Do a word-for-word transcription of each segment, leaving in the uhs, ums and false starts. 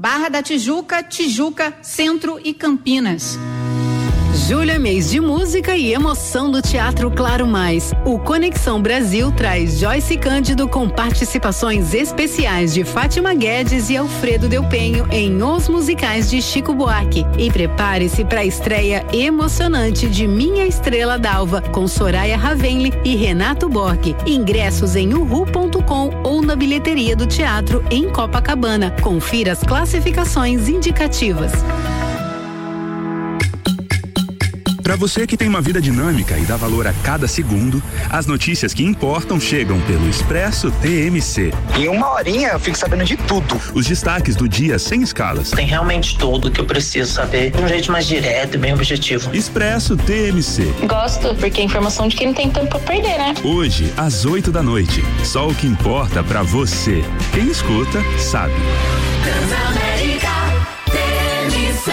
Barra da Tijuca, Tijuca, Centro e Campinas. Julho é mês de música e emoção do Teatro Claro Mais. O Conexão Brasil traz Joyce Cândido com participações especiais de Fátima Guedes e Alfredo Del Penho em Os Musicais de Chico Buarque. E prepare-se para a estreia emocionante de Minha Estrela d'Alva com Soraya Ravenli e Renato Borghi. Ingressos em uhu ponto com ou na bilheteria do teatro em Copacabana. Confira as classificações indicativas. Para você que tem uma vida dinâmica e dá valor a cada segundo, as notícias que importam chegam pelo Expresso T M C. Em uma horinha eu fico sabendo de tudo. Os destaques do dia sem escalas. Tem realmente tudo que eu preciso saber de um jeito mais direto e bem objetivo. Expresso T M C. Gosto, porque é informação de quem não tem tempo pra perder, né? Hoje, às oito da noite. Só o que importa pra você. Quem escuta, sabe. Transamérica T M C.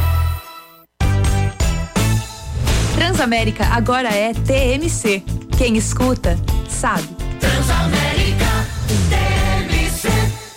Transamérica agora é T M C. Quem escuta, sabe. Transamérica T M C.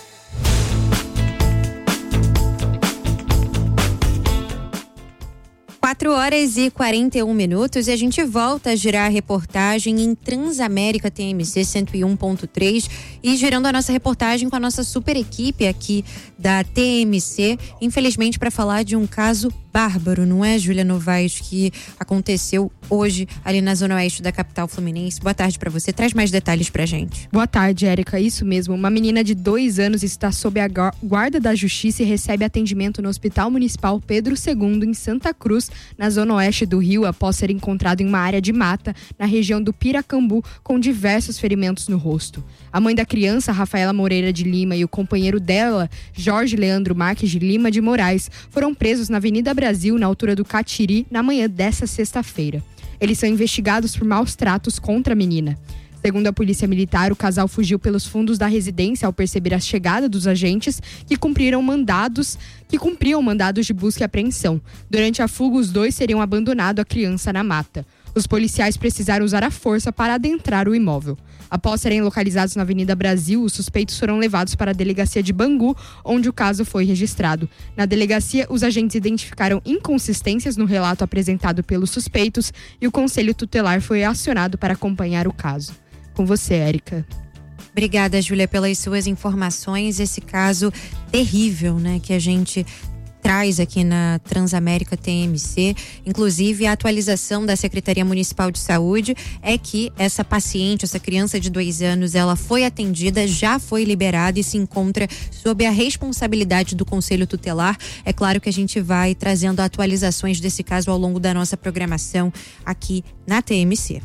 quatro horas e quarenta e um minutos e a gente volta a girar a reportagem em Transamérica T M C cento e um ponto três e girando a nossa reportagem com a nossa super equipe aqui da T M C, infelizmente para falar de um caso bárbaro, não é, Júlia Novaes, que aconteceu hoje ali na zona oeste da capital fluminense. Boa tarde para você, traz mais detalhes pra gente. Boa tarde, Érica, isso mesmo, uma menina de dois anos está sob a guarda da justiça e recebe atendimento no Hospital Municipal Pedro segundo em Santa Cruz, na zona oeste do Rio, após ser encontrado em uma área de mata na região do Piracambu com diversos ferimentos no rosto. A mãe da criança, Rafaela Moreira de Lima, e o companheiro dela, Jorge Leandro Marques de Lima de Moraes, foram presos na Avenida Brasil, na altura do Catiri, na manhã desta sexta-feira. Eles são investigados por maus tratos contra a menina. Segundo a polícia militar, o casal fugiu pelos fundos da residência ao perceber a chegada dos agentes que cumpriram mandados, que cumpriam mandados de busca e apreensão. Durante a fuga, os dois teriam abandonado a criança na mata. Os policiais precisaram usar a força para adentrar o imóvel. Após serem localizados na Avenida Brasil, os suspeitos foram levados para a delegacia de Bangu, onde o caso foi registrado. Na delegacia, os agentes identificaram inconsistências no relato apresentado pelos suspeitos e o Conselho Tutelar foi acionado para acompanhar o caso. Com você, Érica. Obrigada, Júlia, pelas suas informações. Esse caso terrível, né, que a gente traz aqui na Transamérica T M C. Inclusive, a atualização da Secretaria Municipal de Saúde é que essa paciente, essa criança de dois anos, ela foi atendida, já foi liberada e se encontra sob a responsabilidade do Conselho Tutelar. É claro que a gente vai trazendo atualizações desse caso ao longo da nossa programação aqui na T M C.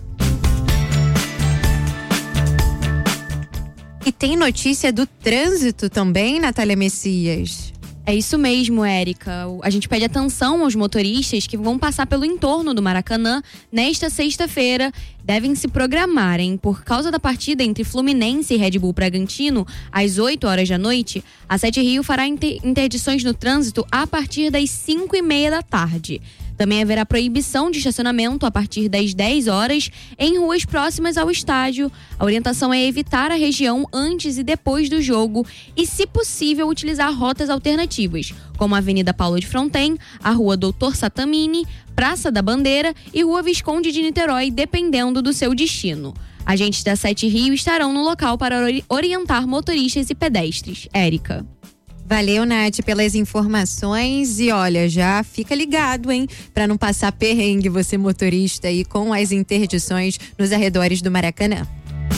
E tem notícia do trânsito também, Natália Messias? É isso mesmo, Érica. A gente pede atenção aos motoristas que vão passar pelo entorno do Maracanã nesta sexta-feira. Devem se programar, hein? Por causa da partida entre Fluminense e Red Bull Bragantino, às oito horas da noite, a Sete Rio fará interdições no trânsito a partir das cinco e meia da tarde. Também haverá proibição de estacionamento a partir das dez horas em ruas próximas ao estádio. A orientação é evitar a região antes e depois do jogo e, se possível, utilizar rotas alternativas, como a Avenida Paulo de Fronten, a Rua Doutor Satamini, Praça da Bandeira e Rua Visconde de Niterói, dependendo do seu destino. Agentes da Sete Rio estarão no local para orientar motoristas e pedestres. Érica. Valeu, Nath, pelas informações e olha, já fica ligado, hein, para não passar perrengue você motorista aí com as interdições nos arredores do Maracanã.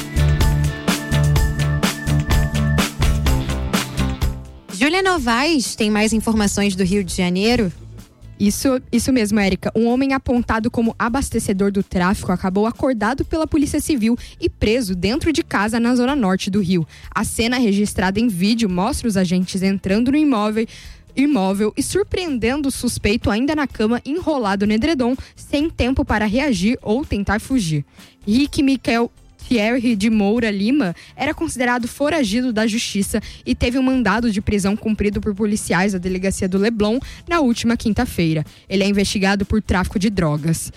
Júlia Novaes tem mais informações do Rio de Janeiro? Isso, isso mesmo, Érica. Um homem apontado como abastecedor do tráfico acabou acordado pela Polícia Civil e preso dentro de casa na zona norte do Rio. A cena registrada em vídeo mostra os agentes entrando no imóvel, imóvel e surpreendendo o suspeito ainda na cama, enrolado no edredom, sem tempo para reagir ou tentar fugir. Rick Michael Thierry de Moura Lima era considerado foragido da justiça e teve um mandado de prisão cumprido por policiais da delegacia do Leblon na última quinta-feira. Ele é investigado por tráfico de drogas.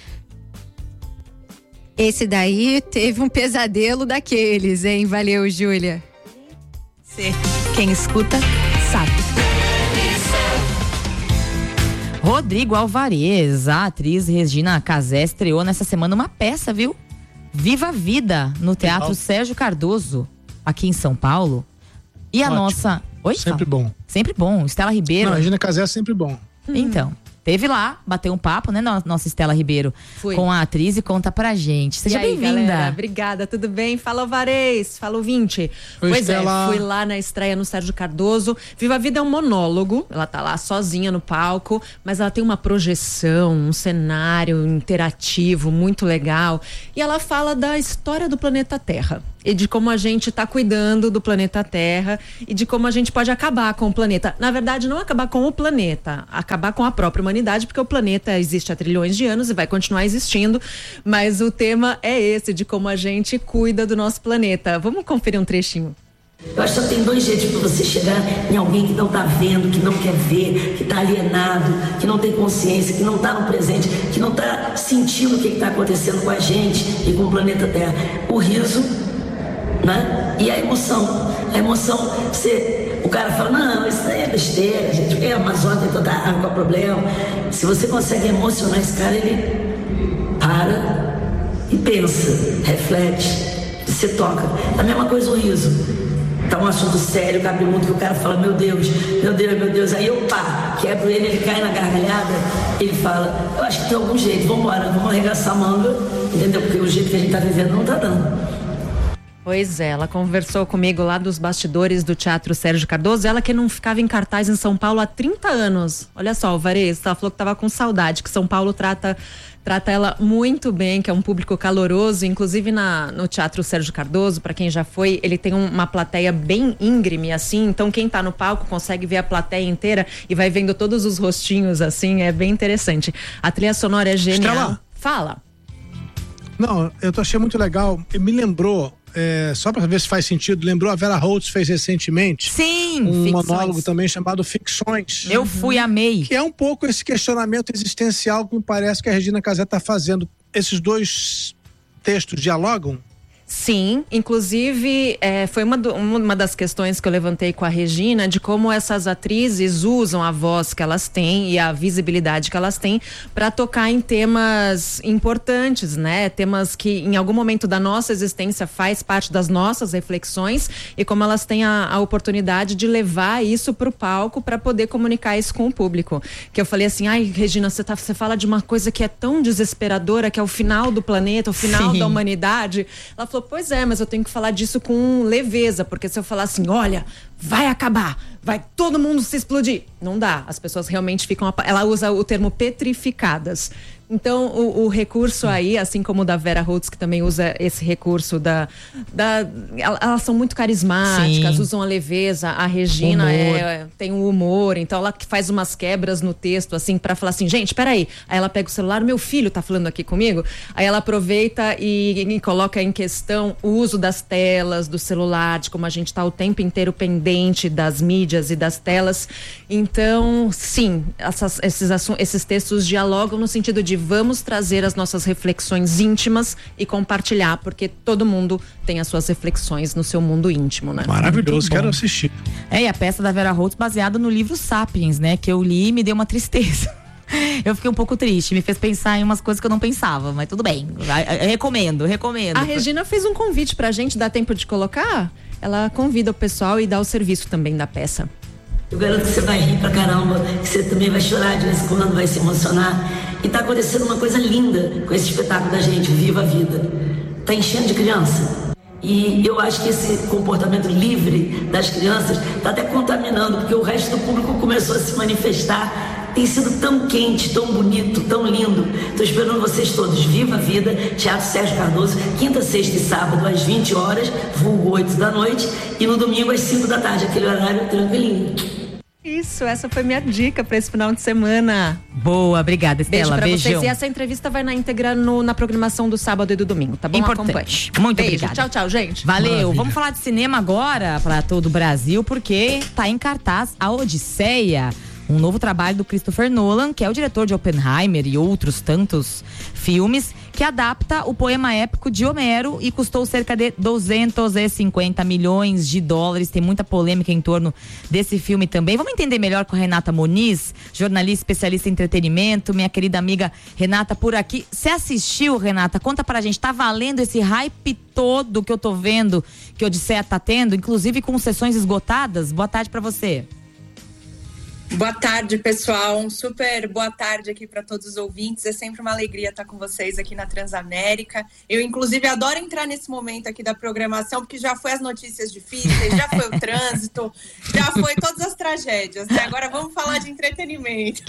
Esse daí teve um pesadelo daqueles, hein? Valeu, Júlia. Quem escuta, sabe. Rodrigo Alvarez, a atriz Regina Casé estreou nessa semana uma peça, viu? Viva a Vida, no Teatro Legal. Sérgio Cardoso, aqui em São Paulo. E a Ótimo. nossa... Oi, Sempre fala. bom. Sempre bom. Estela Ribeiro. Não, Regina Casé é sempre bom. Então, teve lá, bateu um papo, né, nossa Estela Ribeiro, Fui. com a atriz e conta pra gente. Seja bem-vinda. Obrigada, tudo bem? Fala, Alvarez, fala, ouvinte. Oi, pois Estela. é, fui lá na estreia no Sérgio Cardoso. Viva a Vida é um monólogo, ela tá lá sozinha no palco, mas ela tem uma projeção, um cenário interativo muito legal. E ela fala da história do planeta Terra. E de como a gente está cuidando do planeta Terra e de como a gente pode acabar com o planeta. Na verdade, não acabar com o planeta, acabar com a própria humanidade, porque o planeta existe há trilhões de anos e vai continuar existindo, mas o tema é esse, de como a gente cuida do nosso planeta. Vamos conferir um trechinho. Eu acho que só tem dois jeitos para você chegar em alguém que não está vendo, que não quer ver, que está alienado, que não tem consciência, que não está no presente, que não está sentindo o que está acontecendo com a gente e com o planeta Terra. O riso, né? E a emoção. A emoção, você, o cara fala, não, isso aí é besteira, a gente vê a Amazônia, tem toda água, qual é o problema? Se você consegue emocionar esse cara, ele para e pensa, reflete, você toca. A mesma coisa o riso. Tá um assunto sério, cabeludo, que o cara fala, meu Deus, meu Deus, meu Deus. Aí eu pá, quebro ele, ele cai na gargalhada, ele fala, eu acho que tem algum jeito, vamos embora, vamos arregaçar a manga, entendeu? Porque o jeito que a gente tá vivendo não tá dando. Pois é, ela conversou comigo lá dos bastidores do Teatro Sérgio Cardoso, ela que não ficava em cartaz em São Paulo há trinta anos. Olha só, Alvarez, ela falou que tava com saudade, que São Paulo trata, trata ela muito bem, que é um público caloroso, inclusive na, no Teatro Sérgio Cardoso, para quem já foi, ele tem um, uma plateia bem íngreme, assim, então quem tá no palco consegue ver a plateia inteira e vai vendo todos os rostinhos, assim, é bem interessante. A trilha sonora é genial. Estela. Fala. Não, eu achei muito legal, me lembrou... É, só para ver se faz sentido, lembrou a Vera Holtz fez recentemente Sim, um ficções. monólogo também chamado Ficções. Eu fui, amei. Que é um pouco esse questionamento existencial que me parece que a Regina Casé está fazendo. Esses dois textos dialogam? Sim, inclusive é, foi uma, do, uma das questões que eu levantei com a Regina, de como essas atrizes usam a voz que elas têm e a visibilidade que elas têm para tocar em temas importantes, né? Temas que em algum momento da nossa existência faz parte das nossas reflexões e como elas têm a, a oportunidade de levar isso para o palco para poder comunicar isso com o público. Que eu falei assim, ai Regina, você, tá, você fala de uma coisa que é tão desesperadora, que é o final do planeta, o final Sim. da humanidade. Ela falou, pois é, mas eu tenho que falar disso com leveza, porque se eu falar assim, olha, vai acabar, vai todo mundo se explodir, não dá, as pessoas realmente ficam, ela usa o termo petrificadas. Então, o, o recurso aí, assim como o da Vera Holtz, que também usa esse recurso da... da elas são muito carismáticas, Sim. usam a leveza. A Regina é, tem um humor, então ela faz umas quebras no texto, assim, pra falar assim, gente, peraí. Aí ela pega o celular, meu filho tá falando aqui comigo. Aí ela aproveita e, e coloca em questão o uso das telas, do celular, de como a gente tá o tempo inteiro pendente das mídias e das telas. Então, sim, essas, esses, esses textos dialogam no sentido de vamos trazer as nossas reflexões íntimas e compartilhar, porque todo mundo tem as suas reflexões no seu mundo íntimo, né? Maravilhoso, quero assistir. É, e a peça da Vera Holtz baseada no livro Sapiens, né? Que eu li e me deu uma tristeza. Eu fiquei um pouco triste, me fez pensar em umas coisas que eu não pensava, mas tudo bem, eu recomendo, recomendo. A Regina fez um convite pra gente, dá tempo de colocar? Ela convida o pessoal e dá o serviço também da peça. Eu garanto que você vai rir pra caramba, que você também vai chorar de vez em quando, vai se emocionar. E tá acontecendo uma coisa linda com esse espetáculo da gente, Viva a Vida. Tá enchendo de criança. E eu acho que esse comportamento livre das crianças tá até contaminando, porque o resto do público começou a se manifestar. Tem sido tão quente, tão bonito, tão lindo. Tô esperando vocês todos. Viva a Vida, Teatro Sérgio Cardoso, quinta, sexta e sábado às vinte horas, vulgo oito da noite, e no domingo às cinco da tarde, aquele horário tranquilinho. Isso, essa foi minha dica para esse final de semana. Boa, obrigada, Estela. Beijo pra Beijão. vocês. E essa entrevista vai na íntegra no, na programação do sábado e do domingo, tá bom? Importante. Acompanhe. Muito Beijo. obrigada. Tchau, tchau, gente. Valeu. Maravilha. Vamos falar de cinema agora para todo o Brasil, porque tá em cartaz A Odisseia, um novo trabalho do Christopher Nolan, que é o diretor de Oppenheimer e outros tantos filmes, que que adapta o poema épico de Homero e custou cerca de duzentos e cinquenta milhões de dólares. Tem muita polêmica em torno desse filme também. Vamos entender melhor com a Renata Moniz, jornalista especialista em entretenimento, minha querida amiga Renata por aqui. Você assistiu, Renata? Conta pra gente, tá valendo esse hype todo que eu tô vendo que Odisseia tá tendo, inclusive com sessões esgotadas? Boa tarde pra você. Boa tarde, pessoal. Um super boa tarde aqui para todos os ouvintes. É sempre uma alegria estar com vocês aqui na Transamérica. Eu, inclusive, adoro entrar nesse momento aqui da programação, porque já foi as notícias difíceis, já foi o trânsito, já foi todas as tragédias, né? Agora vamos falar de entretenimento,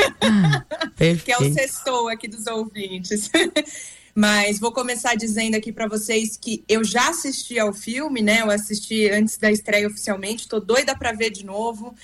que é o sextou aqui dos ouvintes. Mas vou começar dizendo aqui para vocês que eu já assisti ao filme, né? Eu assisti antes da estreia oficialmente, tô doida para ver de novo.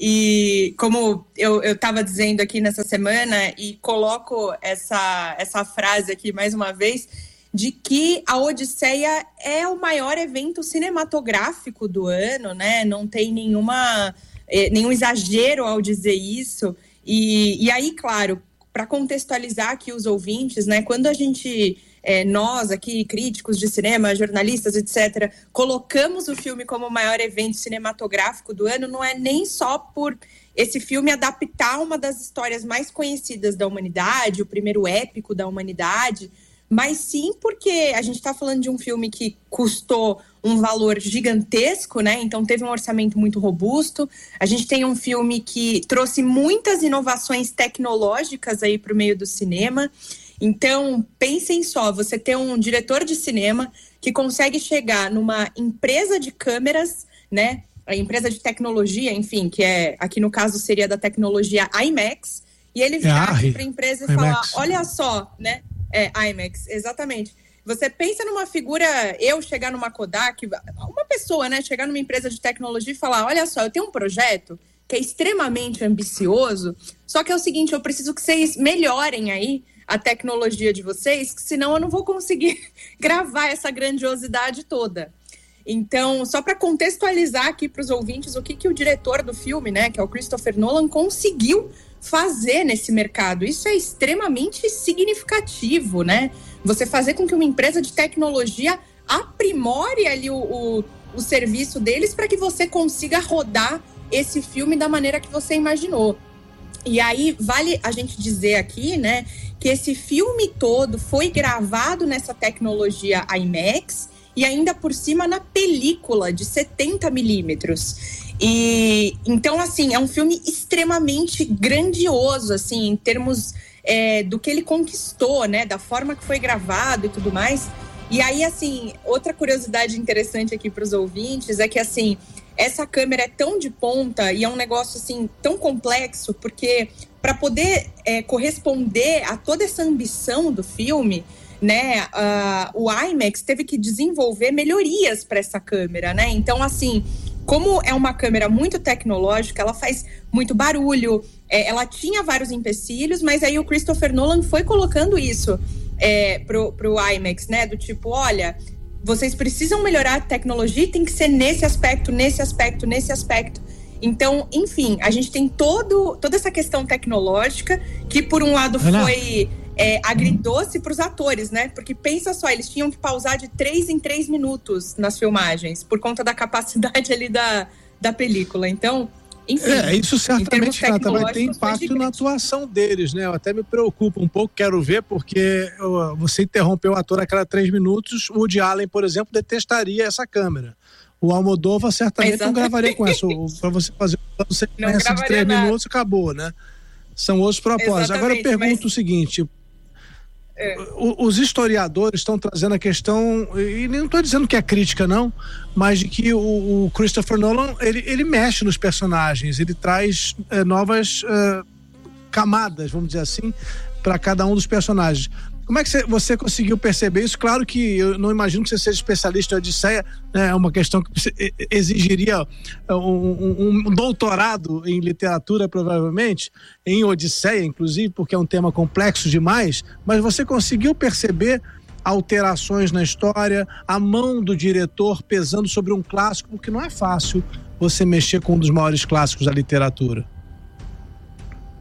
E como eu, eu tava dizendo aqui nessa semana, e coloco essa, essa frase aqui mais uma vez, de que a Odisseia é o maior evento cinematográfico do ano, né? Não tem nenhuma, eh, nenhum exagero ao dizer isso. E, e aí, claro, para contextualizar aqui os ouvintes, né? Quando a gente, é, nós aqui, críticos de cinema, jornalistas, etcétera, colocamos o filme como o maior evento cinematográfico do ano, não é nem só por esse filme adaptar uma das histórias mais conhecidas da humanidade, o primeiro épico da humanidade, mas sim porque a gente está falando de um filme que custou um valor gigantesco, né? Então teve um orçamento muito robusto. A gente tem um filme que trouxe muitas inovações tecnológicas aí para o meio do cinema. Então, pensem só, você ter um diretor de cinema que consegue chegar numa empresa de câmeras, né? A empresa de tecnologia, enfim, que é, aqui no caso seria da tecnologia IMAX, e ele virar aqui para a empresa e IMAX. Falar, olha só, né? É, IMAX, exatamente. Você pensa numa figura, eu chegar numa Kodak, uma pessoa, né, chegar numa empresa de tecnologia e falar, olha só, eu tenho um projeto que é extremamente ambicioso, só que é o seguinte, eu preciso que vocês melhorem aí a tecnologia de vocês, que senão eu não vou conseguir gravar essa grandiosidade toda. Então, só para contextualizar aqui para os ouvintes o que, que o diretor do filme, né, que é o Christopher Nolan, conseguiu fazer nesse mercado. Isso é extremamente significativo, né? Você fazer com que uma empresa de tecnologia aprimore ali o, o, o serviço deles para que você consiga rodar esse filme da maneira que você imaginou. E aí, vale a gente dizer aqui, né, que esse filme todo foi gravado nessa tecnologia IMAX e ainda por cima na película de setenta milímetros. E então, assim, é um filme extremamente grandioso, assim, em termos é, do que ele conquistou, né, da forma que foi gravado e tudo mais. E aí, assim, outra curiosidade interessante aqui para os ouvintes é que, assim, essa câmera é tão de ponta e é um negócio, assim, tão complexo, porque para poder é, corresponder a toda essa ambição do filme, né, uh, o IMAX teve que desenvolver melhorias para essa câmera, né? Então, assim, como é uma câmera muito tecnológica, ela faz muito barulho, é, ela tinha vários empecilhos, mas aí o Christopher Nolan foi colocando isso é, pro, pro IMAX, né? Do tipo, olha, vocês precisam melhorar a tecnologia e tem que ser nesse aspecto, nesse aspecto, nesse aspecto. Então, enfim, a gente tem todo, toda essa questão tecnológica que, por um lado, foi é, agridoce para os atores, né? Porque pensa só, eles tinham que pausar de três em três minutos nas filmagens, por conta da capacidade ali da, da película. Então, enfim. É, isso certamente, Renata, vai ter impacto na atuação deles, né? Eu até me preocupo um pouco, quero ver, porque eu, você interrompeu o ator a cada três minutos, o Woody Allen, por exemplo, detestaria essa câmera. O Almodóvar certamente Exatamente. não gravaria com essa. Para você fazer você de três nada. minutos, acabou, né? São outros propósitos. Exatamente, Agora eu pergunto mas... o seguinte: é. os historiadores estão trazendo a questão, e não estou dizendo que é crítica, não, mas de que o, o Christopher Nolan ele, ele mexe nos personagens, ele traz é, novas é, camadas, vamos dizer assim, para cada um dos personagens. Como é que você, você conseguiu perceber isso? Claro que eu não imagino que você seja especialista em Odisseia, né? É uma questão que exigiria um, um, um doutorado em literatura, provavelmente, em Odisseia, inclusive, porque é um tema complexo demais, mas você conseguiu perceber alterações na história, a mão do diretor pesando sobre um clássico, porque não é fácil você mexer com um dos maiores clássicos da literatura.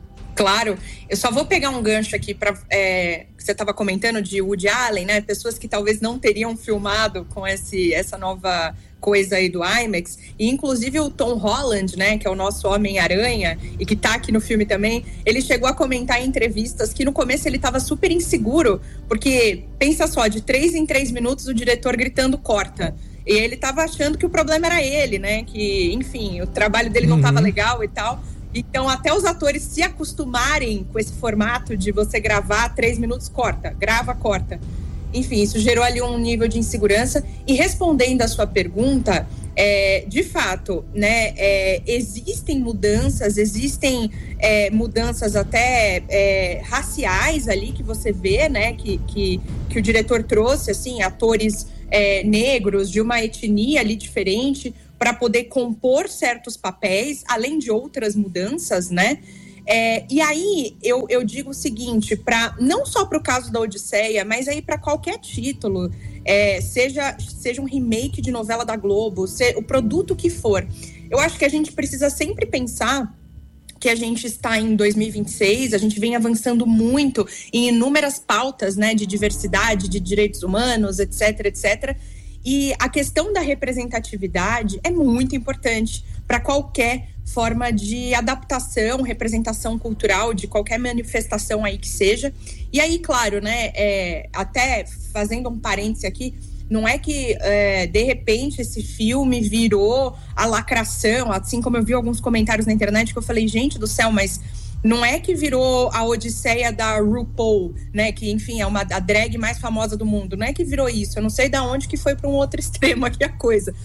claro. Eu só vou pegar um gancho aqui para é, que você estava comentando de Woody Allen, né? Pessoas que talvez não teriam filmado com esse, essa nova coisa aí do IMAX, e inclusive o Tom Holland, né, que é o nosso Homem-Aranha e que tá aqui no filme também, ele chegou a comentar em entrevistas que no começo ele tava super inseguro, porque pensa só, de três em três minutos o diretor gritando corta, e ele tava achando que o problema era ele, né, que enfim, o trabalho dele não tava legal e tal. Então até os atores se acostumarem com esse formato de você gravar três minutos, corta, grava, corta. Enfim, isso gerou ali um nível de insegurança. E respondendo a sua pergunta, é, de fato, né, é, existem mudanças, existem é, mudanças até é, raciais ali que você vê, né, que, que, que o diretor trouxe, assim, atores é, negros de uma etnia ali diferente para poder compor certos papéis, além de outras mudanças, né? É, e aí eu, eu digo o seguinte, pra, não só para o caso da Odisseia, mas aí para qualquer título, é, seja, seja um remake de novela da Globo, se, o produto que for, eu acho que a gente precisa sempre pensar que a gente está em dois mil e vinte e seis, a gente vem avançando muito em inúmeras pautas, né, de diversidade, de direitos humanos, etc, etcétera. E a questão da representatividade é muito importante para qualquer forma de adaptação, representação cultural, de qualquer manifestação aí que seja. E aí, claro, né, é, até fazendo um parêntese aqui, não é que, é, de repente, esse filme virou a lacração, assim como eu vi alguns comentários na internet que eu falei, gente do céu, mas não é que virou a Odisseia da RuPaul, né, que, enfim, é uma, a drag mais famosa do mundo, não é que virou isso, eu não sei de onde que foi para um outro extremo aqui a coisa.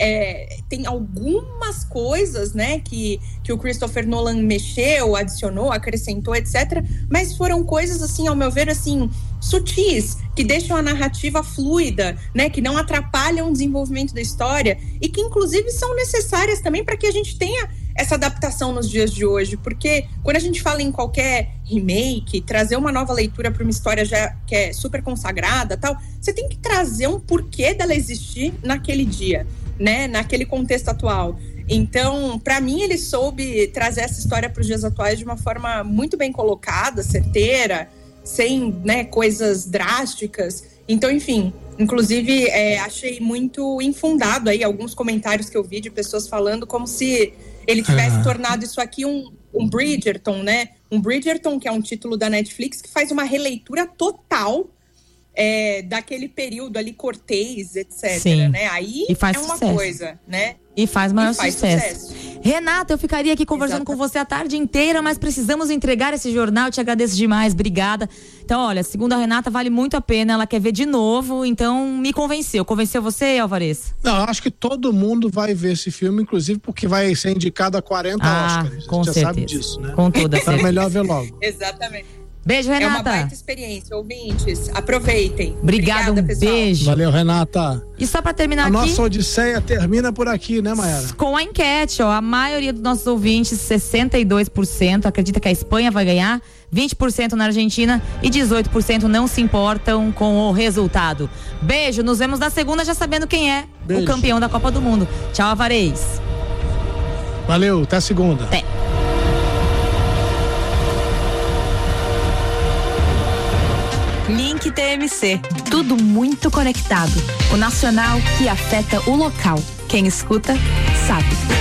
É, tem algumas coisas, né, que, que o Christopher Nolan mexeu, adicionou, acrescentou, etcétera. Mas foram coisas, assim, ao meu ver, assim, sutis, que deixam a narrativa fluida, né, que não atrapalham o desenvolvimento da história e que, inclusive, são necessárias também para que a gente tenha essa adaptação nos dias de hoje. Porque quando a gente fala em qualquer remake, trazer uma nova leitura para uma história já que é super consagrada, tal, você tem que trazer um porquê dela existir naquele dia, né, naquele contexto atual. Então, para mim, ele soube trazer essa história para os dias atuais de uma forma muito bem colocada, certeira, sem, né, coisas drásticas. Então, enfim, inclusive, é, achei muito infundado aí alguns comentários que eu vi de pessoas falando como se ele tivesse ah. tornado isso aqui um, um Bridgerton, né? Um Bridgerton, que é um título da Netflix, que faz uma releitura total É, daquele período ali, Cortês, etcétera. Sim. Né? Aí e faz é uma sucesso. coisa, né? E faz maior e faz sucesso. sucesso. Renata, eu ficaria aqui conversando Exato. com você a tarde inteira, mas precisamos entregar esse jornal. Eu te agradeço demais, obrigada. Então, olha, segundo a Renata, vale muito a pena. Ela quer ver de novo, então me convenceu. Convenceu você, Alvarez? Não, eu acho que todo mundo vai ver esse filme, inclusive porque vai ser indicado a quarenta ah, Oscars. Com a gente certeza. já sabe disso, né? Com toda certeza. Então é melhor ver logo. Exatamente. Beijo, Renata. É uma baita experiência, ouvintes. Aproveitem. Obrigada, Obrigada, um pessoal. beijo. Valeu, Renata. E só pra terminar a aqui... A nossa Odisseia termina por aqui, né, Mayara? Com a enquete, ó. A maioria dos nossos ouvintes, sessenta e dois por cento, acredita que a Espanha vai ganhar, vinte por cento na Argentina e dezoito por cento não se importam com o resultado. Beijo, nos vemos na segunda já sabendo quem é Beijo. o campeão da Copa do Mundo. Tchau, Alvarez. Valeu, até segunda. Até. Link T M C. Tudo muito conectado. O nacional que afeta o local. Quem escuta, sabe.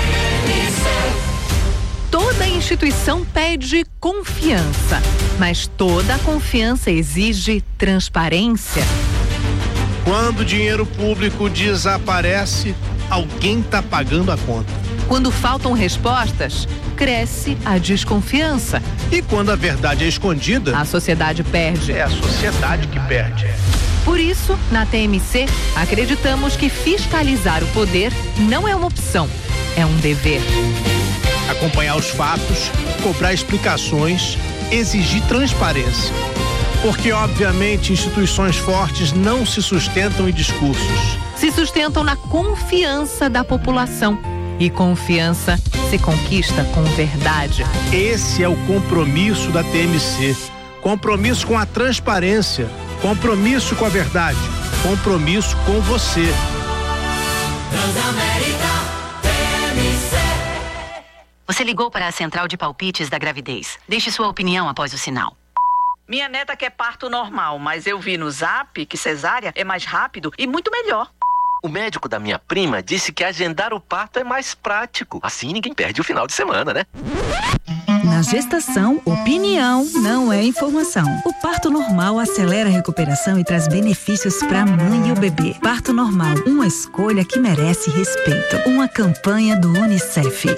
Toda instituição pede confiança, mas toda confiança exige transparência. Quando o dinheiro público desaparece, alguém está pagando a conta. Quando faltam respostas, cresce a desconfiança. E quando a verdade é escondida, a sociedade perde. É a sociedade que perde. Por isso, na T M C, acreditamos que fiscalizar o poder não é uma opção, é um dever. Acompanhar os fatos, cobrar explicações, exigir transparência. Porque, obviamente, instituições fortes não se sustentam em discursos. Se sustentam na confiança da população. E confiança se conquista com verdade. Esse é o compromisso da T M C. Compromisso com a transparência. Compromisso com a verdade. Compromisso com você. Transamérica T M C. Você ligou para a central de palpites da gravidez. Deixe sua opinião após o sinal. Minha neta quer parto normal, mas eu vi no Zap que cesárea é mais rápido e muito melhor. O médico da minha prima disse que agendar o parto é mais prático. Assim ninguém perde o final de semana, né? Na gestação, opinião não é informação. O parto normal acelera a recuperação e traz benefícios para a mãe e o bebê. Parto normal, uma escolha que merece respeito. Uma campanha do Unicef.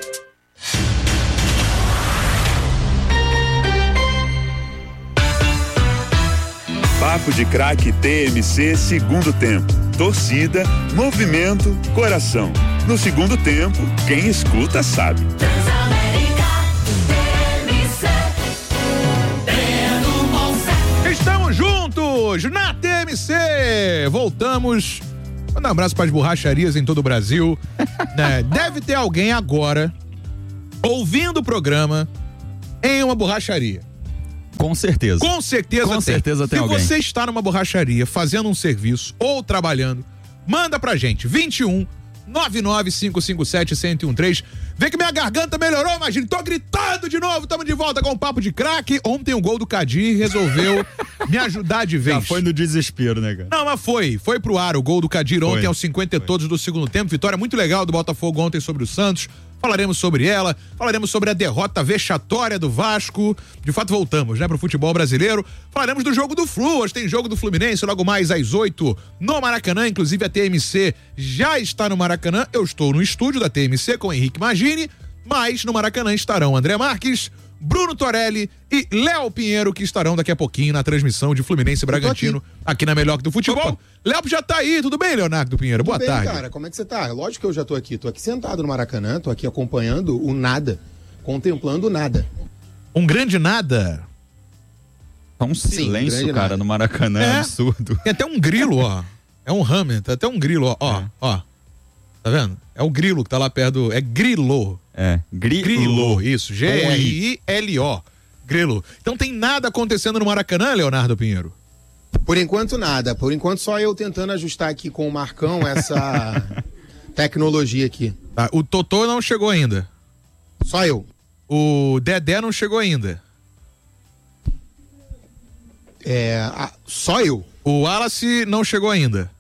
Papo de Craque T M C segundo tempo. Torcida, movimento, coração. No segundo tempo, quem escuta sabe. Estamos juntos na T M C. Voltamos. Mandar um abraço para as borracharias em todo o Brasil. Né? Deve ter alguém agora ouvindo o programa em uma borracharia. Com certeza. Com certeza Com tem. certeza tem Se alguém. você está numa borracharia fazendo um serviço ou trabalhando, manda pra gente. vinte e um, nove nove cinco cinco sete, um zero um três. Vê que minha garganta melhorou, imagina. Tô gritando de novo. Tamo de volta com o Papo de Craque. Ontem o gol do Cadir resolveu me ajudar de vez. Já foi no desespero, né, cara? Não, mas foi. Foi pro ar o gol do Cadir ontem Foi. aos cinquenta e todos do segundo tempo. Vitória muito legal do Botafogo ontem sobre o Santos. Falaremos sobre ela, falaremos sobre a derrota vexatória do Vasco. De fato, voltamos, né, pro futebol brasileiro. Falaremos do jogo do Flu. Hoje tem jogo do Fluminense, logo mais às oito no Maracanã. Inclusive, a T M C já está no Maracanã. Eu estou no estúdio da T M C com o Henrique Magini, mas no Maracanã estarão André Marques, Bruno Torelli e Léo Pinheiro, que estarão daqui a pouquinho na transmissão de Fluminense e Bragantino, aqui. aqui na Melhor do Futebol. Opa. Léo já tá aí, tudo bem, Leonardo Pinheiro? Boa tudo bem, tarde. cara, como é que você tá? Lógico que eu já tô aqui, tô aqui sentado no Maracanã, tô aqui acompanhando o nada, contemplando o nada. Um grande nada? Tá um silêncio, Sim, um cara, nada. no Maracanã, é absurdo. Tem até um grilo, ó. É um hammer, tem até um grilo, ó, ó, é. ó. Tá vendo? É o grilo que tá lá perto, é grilo. É, grilo. Grilo, isso, G R I L O. Grilo. Então tem nada acontecendo no Maracanã, Leonardo Pinheiro? Por enquanto nada, por enquanto só eu tentando ajustar aqui com o Marcão essa tecnologia aqui. Tá, o Totô não chegou ainda. Só eu. O Dedé não chegou ainda. É, a, só eu. O Wallace não chegou ainda.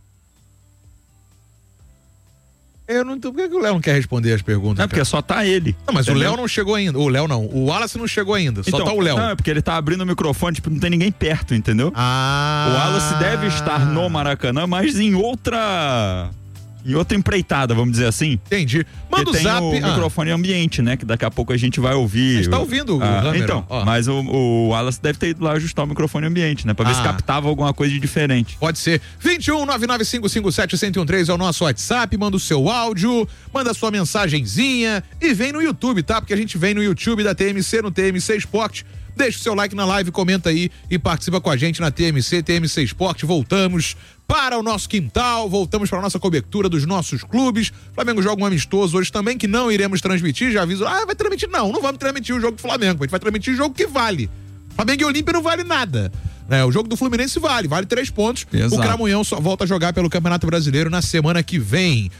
Eu não tô, por que, que o Léo não quer responder as perguntas? É porque só tá ele. Não, mas entendeu? o Léo não chegou ainda. O Léo não. O Wallace não chegou ainda. Só então, tá o Léo. Não, é porque ele tá abrindo o microfone, tipo, não tem ninguém perto, entendeu? Ah. O Wallace deve estar no Maracanã, mas em outra. Em outra empreitada, vamos dizer assim. Entendi. Manda o tem zap. o ah. microfone ambiente, né? Que daqui a pouco a gente vai ouvir. A gente tá ouvindo o ah, Hammer, Então, ó. mas o, o Wallace deve ter ido lá ajustar o microfone ambiente, né? Pra ver ah. se captava alguma coisa de diferente. Pode ser. vinte e um, nove nove cinco cinco sete, um zero um três é o nosso WhatsApp. Manda o seu áudio, manda a sua mensagenzinha e vem no YouTube, tá? Porque a gente vem no YouTube da T M C, no T M C Esporte. Deixa o seu like na live, comenta aí e participa com a gente na T M C, T M C Esporte. Voltamos para o nosso quintal, voltamos para a nossa cobertura dos nossos clubes. Flamengo joga um amistoso hoje também, que não iremos transmitir, já aviso. Ah, vai transmitir? Não, não vamos transmitir o jogo do Flamengo, a gente vai transmitir o jogo que vale. Flamengo e Olímpia não vale nada. É, o jogo do Fluminense vale, vale três pontos. Exato. O Cramunhão só volta a jogar pelo Campeonato Brasileiro na semana que vem.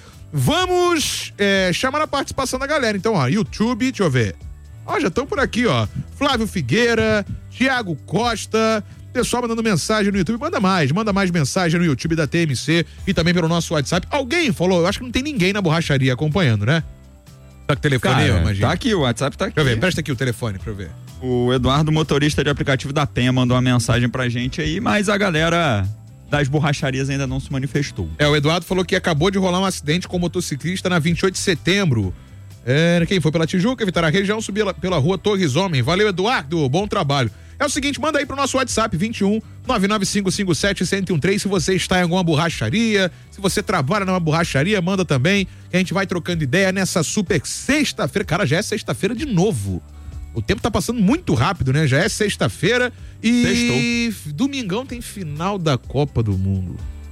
Vamos é, chamar a participação da galera. Então, ó, YouTube, deixa eu ver. Ó, já estão por aqui, ó. Flávio Figueira, Thiago Costa, pessoal mandando mensagem no YouTube. Manda mais, manda mais mensagem no YouTube da T M C e também pelo nosso WhatsApp. Alguém falou, eu acho que não tem ninguém na borracharia acompanhando, né? Tá com o telefone Cara, aí, imagina. Tá aqui, o WhatsApp tá aqui. Deixa eu ver, presta aqui o telefone pra eu ver. O Eduardo, motorista de aplicativo da Penha, mandou uma mensagem pra gente aí, mas a galera das borracharias ainda não se manifestou. É, o Eduardo falou que acabou de rolar um acidente com um motociclista na vinte e oito de setembro. É, quem foi pela Tijuca, evitar a região, subir pela, pela rua Torres Homem. Valeu, Eduardo, bom trabalho. É o seguinte, manda aí pro nosso WhatsApp, vinte e um, nove nove cinco cinco sete, um zero um três, se você está em alguma borracharia, se você trabalha numa borracharia, manda também, que a gente vai trocando ideia nessa super sexta-feira. Cara, já é sexta-feira de novo. O tempo tá passando muito rápido, né? Já é sexta-feira e Sextou. Domingão tem final da Copa do Mundo.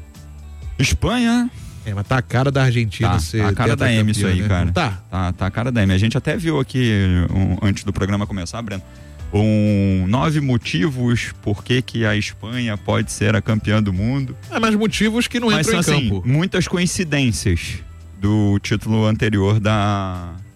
Espanha... É, mas tá a cara da Argentina tá, ser tá a cara da M isso aí, né? cara. Tá. tá. Tá a cara da M. A gente até viu aqui, um, antes do programa começar, Breno, um, nove motivos por que que a Espanha pode ser a campeã do mundo. É, mas motivos que não mas entram são, em campo. Assim, muitas coincidências do título anterior da,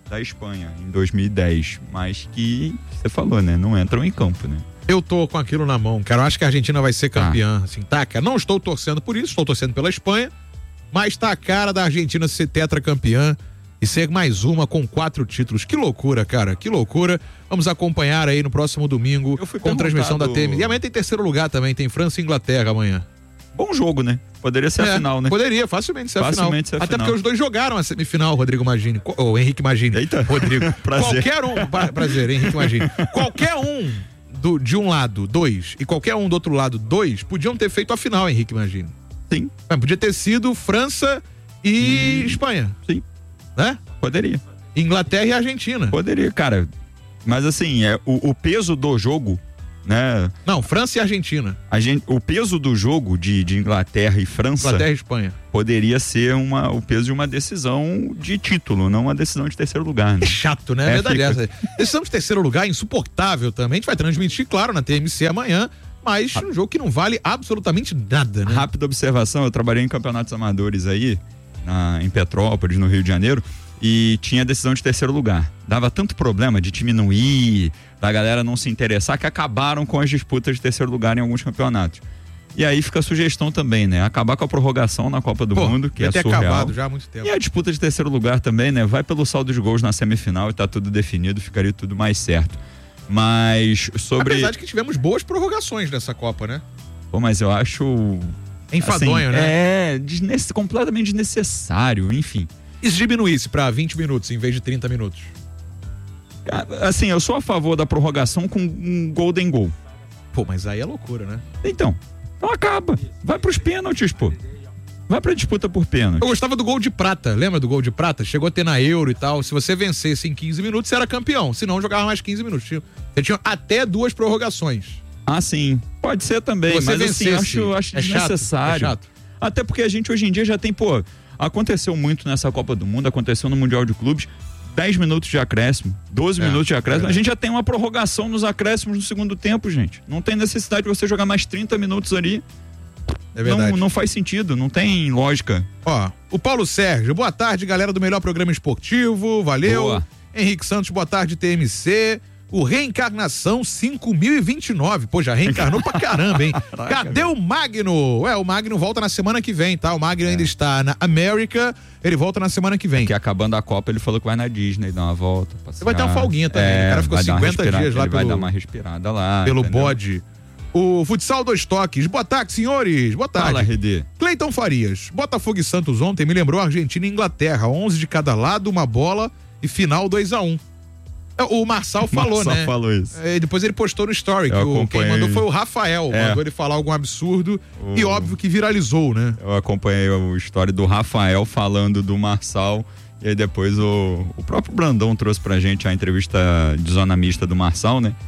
da Espanha em dois mil e dez, mas que você falou, né? Não entram em campo, né? Eu tô com aquilo na mão, cara. Eu acho que a Argentina vai ser campeã. Ah. Assim, tá, cara. Não estou torcendo por isso, estou torcendo pela Espanha, mas tá a cara da Argentina ser tetracampeã e ser mais uma com quatro títulos. Que loucura, cara. Que loucura. Vamos acompanhar aí no próximo domingo com transmissão da T M. E amanhã tem terceiro lugar também, tem França e Inglaterra amanhã. Bom jogo, né? Poderia ser é, a final, né? Poderia, facilmente ser facilmente a final. Ser a Até final. porque os dois jogaram a semifinal, Rodrigo Magini, ou Henrique Magini. Eita. Rodrigo. Prazer. Qualquer um, pra, prazer, Henrique Magini. Qualquer um do, de um lado, dois, e qualquer um do outro lado, dois, podiam ter feito a final, Henrique Magini. Sim. Mas podia ter sido França e hum. Espanha. Sim. Né? Poderia. Inglaterra e Argentina. Poderia, cara. Mas assim, é, o, o peso do jogo, né? Não, França e Argentina. A gente, o peso do jogo de, de Inglaterra e França. Inglaterra e Espanha. Poderia ser uma, o peso de uma decisão de título, não uma decisão de terceiro lugar. Né? É chato, né? É, verdade fica... essa. Decisão de terceiro lugar é insuportável também. A gente vai transmitir, claro, na T M C amanhã. Mas um jogo que não vale absolutamente nada, né? Rápida observação, eu trabalhei em campeonatos amadores aí, na, em Petrópolis, no Rio de Janeiro. E tinha decisão de terceiro lugar. Dava tanto problema de time não ir, da galera não se interessar, que acabaram com as disputas de terceiro lugar em alguns campeonatos. E aí fica a sugestão também, né? Acabar com a prorrogação na Copa do Pô, Mundo, que é ter surreal. Acabado já há muito tempo. E a disputa de terceiro lugar também, né? Vai pelo saldo de gols na semifinal e tá tudo definido, ficaria tudo mais certo. Mas sobre... Apesar de que tivemos boas prorrogações nessa Copa, né? Pô, mas eu acho... Enfadonho, assim, né? É, desnece... completamente desnecessário, enfim. E se diminuísse pra vinte minutos em vez de trinta minutos? Assim, eu sou a favor da prorrogação com um golden goal. Pô, mas aí é loucura, né? Então, então acaba. Vai pros pênaltis, pô. Vai pra disputa por pênalti. Eu gostava do gol de prata, lembra do gol de prata? Chegou a ter na Euro e tal. Se você vencesse em quinze minutos, você era campeão. Se não, jogava mais quinze minutos. Você tinha até duas prorrogações. Ah, sim. Pode ser também, você mas vencesse, assim, acho, acho é desnecessário. Chato, é chato. Até porque a gente hoje em dia já tem, pô, aconteceu muito nessa Copa do Mundo, aconteceu no Mundial de Clubes, dez minutos de acréscimo, doze é, minutos de acréscimo, é a gente já tem uma prorrogação nos acréscimos no segundo tempo, gente. Não tem necessidade de você jogar mais trinta minutos ali. É verdade. Não, não faz sentido, não tem lógica. Ó, o Paulo Sérgio, boa tarde, galera do melhor programa esportivo, valeu. Boa. Henrique Santos, boa tarde, T M C. O Reencarnação cinco mil e vinte e nove. Pô, já reencarnou pra caramba, hein? Caraca, cadê meu. o Magno? Ué, o Magno volta na semana que vem, tá? O Magno é. ainda está na América, ele volta na semana que vem. Porque acabando a Copa, ele falou que vai na Disney dar uma volta. Você vai ter uma folguinha também. É, o cara ficou cinquenta dias lá ele pelo... vai dar uma respirada lá. Pelo entendeu? bode. O Futsal Dois Toques. Boa tarde, senhores. Boa tarde. Fala, R D. Cleiton Farias. Botafogo e Santos ontem me lembrou Argentina e Inglaterra. onze de cada lado, uma bola e final dois a um. O Marçal falou, Marçal né? falou isso. E depois ele postou no story, que o, quem mandou foi o Rafael, é. mandou ele falar algum absurdo o... e óbvio que viralizou, né? Eu acompanhei o story do Rafael falando do Marçal e aí depois o, o próprio Brandão trouxe pra gente a entrevista de zona mista do Marçal, né?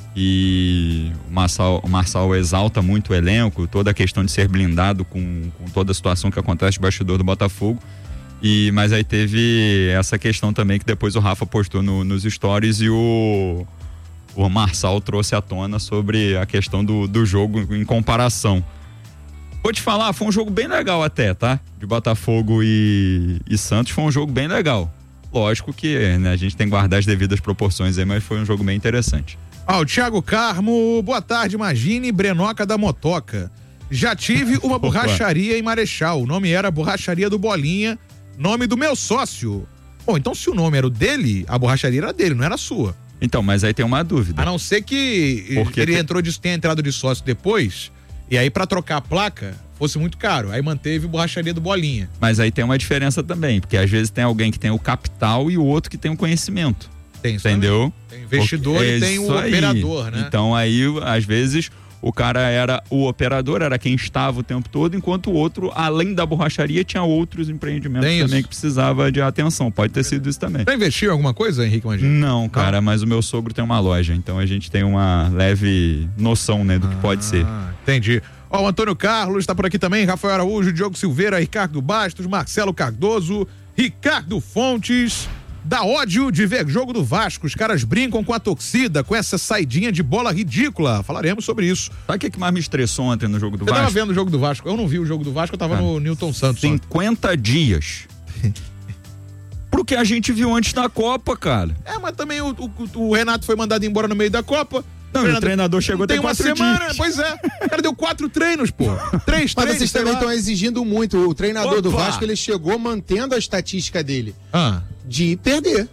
E o Marçal, o Marçal exalta muito o elenco, toda a questão de ser blindado com, com toda a situação que acontece de bastidor do Botafogo. E, mas aí teve essa questão também que depois o Rafa postou no, nos stories e o, o Marçal trouxe à tona sobre a questão do, do jogo em comparação. Vou te falar, foi um jogo bem legal até, tá? De Botafogo e, e Santos, foi um jogo bem legal. Lógico que, né, a gente tem que guardar as devidas proporções aí, mas foi um jogo bem interessante. Ah, o Thiago Carmo, boa tarde, imagine Brenoca da Motoca. Já tive uma borracharia em Marechal, o nome era Borracharia do Bolinha, nome do meu sócio. Bom, então se o nome era o dele, a borracharia era dele, não era a sua. Então, mas aí tem uma dúvida. A não ser que Porque ele tem... entrou de, tenha entrado de sócio depois, e aí pra trocar a placa fosse muito caro. Aí manteve Borracharia do Bolinha. Mas aí tem uma diferença também, porque às vezes tem alguém que tem o capital e o outro que tem o conhecimento. Tem isso entendeu? Tem investidor e tem o aí. operador, né? Então aí, às vezes, o cara era o operador, era quem estava o tempo todo, enquanto o outro, além da borracharia, tinha outros empreendimentos tem também isso. que precisava de atenção. Pode ter sido isso também. Já investiu em alguma coisa, Henrique Magini? Não, cara, Não. mas o meu sogro tem uma loja, então a gente tem uma leve noção, né, do ah, que pode ser. Entendi. Ó, o Antônio Carlos está por aqui também, Rafael Araújo, Diogo Silveira, Ricardo Bastos, Marcelo Cardoso, Ricardo Fontes. Dá ódio de ver jogo do Vasco. Os caras brincam com a torcida, com essa saidinha de bola ridícula. Falaremos sobre isso. Sabe o que, que mais me estressou ontem no jogo do Você Vasco? Eu tava vendo o jogo do Vasco. Eu não vi o jogo do Vasco, eu tava ah, no Newton Santos. cinquenta ontem. dias. Pro que a gente viu antes da Copa, cara. É, mas também o, o, o Renato foi mandado embora no meio da Copa. Não, o treinador, o treinador chegou até quatro dias. Tem uma semana, pois é. O cara deu quatro treinos, pô. Três Mas treinos. vocês também estão exigindo muito. O treinador Opa. do Vasco, ele chegou mantendo a estatística dele ah. de perder.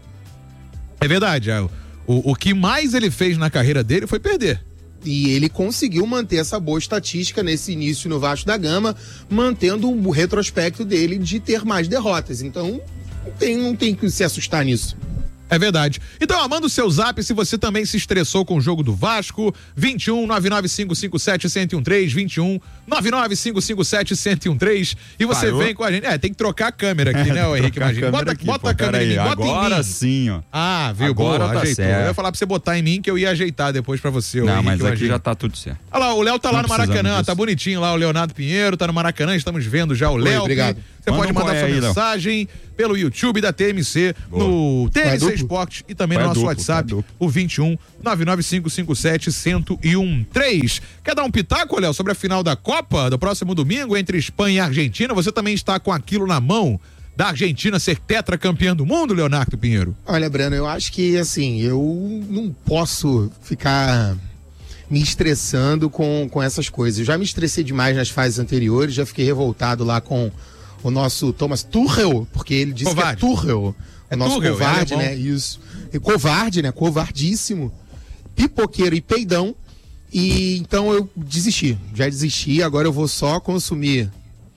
É verdade. É. O, o que mais ele fez na carreira dele foi perder. E ele conseguiu manter essa boa estatística nesse início no Vasco da Gama, mantendo o retrospecto dele de ter mais derrotas. Então, não tem, não tem que se assustar nisso. É verdade. Então, ó, manda o seu zap se você também se estressou com o jogo do Vasco. vinte e um, nove nove cinco cinco sete, um zero um três, vinte e um, nove nove cinco cinco sete, um zero um três. E você Parou? vem com a gente. É, tem que trocar a câmera aqui, É, né, o Henrique? Imagina. Bota, aqui, bota pô, a câmera aí, em mim, bota agora em mim. sim, ó. Ah, viu? Agora Boa, tá ajeitou. certo. Eu ia falar pra você botar em mim que eu ia ajeitar depois pra você. Não, Henrique, mas aqui imagina. já tá tudo certo. Olha lá, o Léo tá lá Não no Maracanã, precisamos tá disso. bonitinho lá, o Leonardo Pinheiro tá no Maracanã, estamos vendo já o Léo. Obrigado. Você Manda pode um mandar qual é sua aí, Léo. mensagem pelo YouTube da T M C, Boa. no T M C Qual é duplo? Esporte e também Qual no é nosso duplo? WhatsApp, Qual é o vinte e um, nove nove cinco cinco sete, um zero um três. Quer dar um pitaco, Léo, sobre a final da Copa do próximo domingo entre Espanha e Argentina? Você também está com aquilo na mão da Argentina ser tetracampeã do mundo, Leonardo Pinheiro? Olha, Breno, eu acho que, assim, eu não posso ficar me estressando com, com essas coisas. Eu já me estressei demais nas fases anteriores, já fiquei revoltado lá com o nosso Thomas Tuchel, porque ele disse Covarde. que é Tuchel. É o nosso Tuchel, covarde, é alemão. né? Isso. E covarde, né? Covardíssimo. Pipoqueiro e peidão. E então eu desisti. Já desisti, agora eu vou só consumir